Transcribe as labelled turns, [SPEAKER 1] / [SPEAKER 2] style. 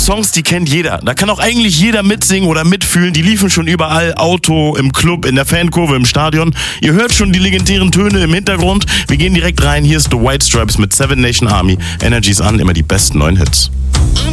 [SPEAKER 1] Songs, die kennt jeder. Da kann auch eigentlich jeder mitsingen oder mitfühlen. Die liefen schon überall. Auto, im Club, in der Fankurve, im Stadion. Ihr hört schon die legendären Töne im Hintergrund. Wir gehen direkt rein. Hier ist The White Stripes mit Seven Nation Army. Energy's an, immer die besten neuen Hits.